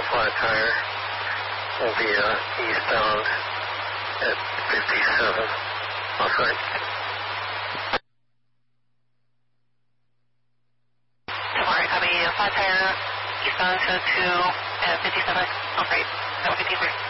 flat tire will be eastbound at 57. Off right. Tomorrow, copy. Flat tire eastbound to 2 at 57. Off right. That will be 53.